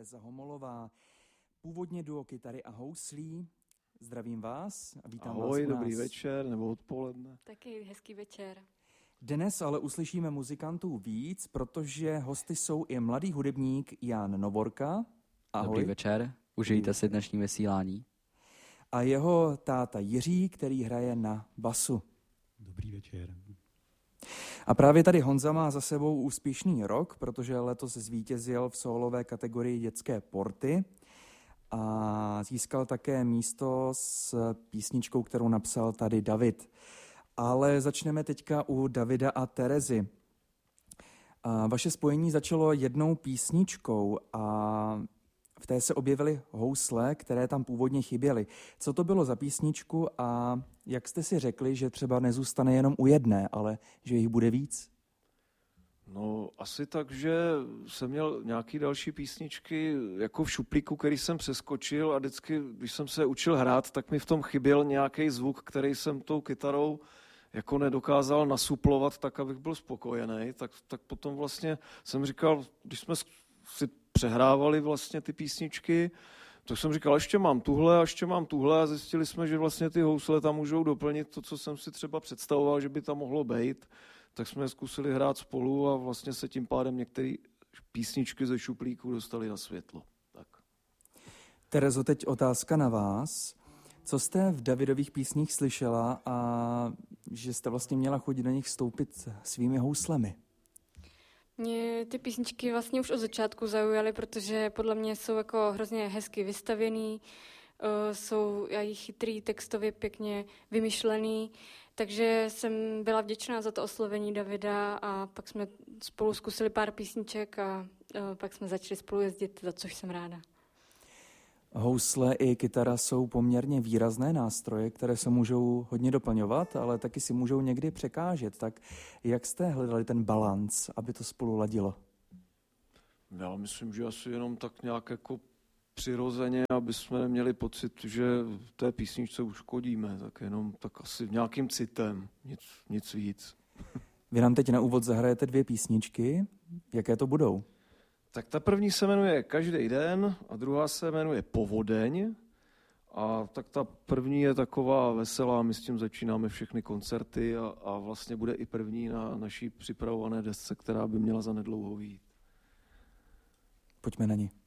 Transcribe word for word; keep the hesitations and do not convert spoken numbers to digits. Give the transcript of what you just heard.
Tereza Homolová, původně duo kytary a houslí. Zdravím vás a vítám Ahoj, vás u nás. Dobrý večer nebo odpoledne. Taky hezký večer. Dnes ale uslyšíme muzikantů víc, protože hosty jsou i mladý hudebník Jan Novorka. Ahoj. Dobrý večer, užijte si dnešní vysílání. A jeho táta Jiří, který hraje na basu. Dobrý večer. A právě tady Honza má za sebou úspěšný rok, protože letos zvítězil v sólové kategorii dětské porty a získal také místo s písničkou, kterou napsal tady David. Ale začneme teďka u Davida a Terezy. A vaše spojení začalo jednou písničkou a v té se objevily housle, které tam původně chyběly. Co to bylo za písničku a jak jste si řekli, že třeba nezůstane jenom u jedné, ale že jich bude víc? No asi tak, že jsem měl nějaký další písničky jako v šuplíku, který jsem přeskočil a vždycky, když jsem se učil hrát, tak mi v tom chyběl nějaký zvuk, který jsem tou kytarou jako nedokázal nasuplovat tak, abych byl spokojený. Tak, tak potom vlastně jsem říkal, když jsme si přehrávali vlastně ty písničky, tak jsem říkal, ještě mám tuhle, ještě mám tuhle a zjistili jsme, že vlastně ty housle tam můžou doplnit to, co jsem si třeba představoval, že by tam mohlo být. Tak jsme je zkusili hrát spolu a vlastně se tím pádem některé písničky ze šuplíku dostaly na světlo. Tak. Terezo, teď otázka na vás. Co jste v Davidových písních slyšela a že jste vlastně měla chodit do nich vstoupit svými houslemi? Mě ty písničky vlastně už od začátku zaujaly, protože podle mě jsou jako hrozně hezky vystavěný, jsou i chytrý, textově pěkně vymyšlený, takže jsem byla vděčná za to oslovení Davida a pak jsme spolu zkusili pár písniček a pak jsme začali spolu jezdit, za což jsem ráda. Housle i kytara jsou poměrně výrazné nástroje, které se můžou hodně doplňovat, ale taky si můžou někdy překážet. Tak jak jste hledali ten balanc, aby to spolu ladilo? Já myslím, že asi jenom tak nějak jako přirozeně, aby jsme neměli pocit, že v té písničce uškodíme, tak jenom tak asi nějakým citem, nic, nic víc. Vy nám teď na úvod zahrajete dvě písničky. Jaké to budou? Tak ta první se jmenuje Každý den a druhá se jmenuje Povodeň. A tak ta první je taková veselá, my s tím začínáme všechny koncerty a, a vlastně bude i první na naší připravované desce, která by měla zanedlouho vyjít. Pojďme na ní.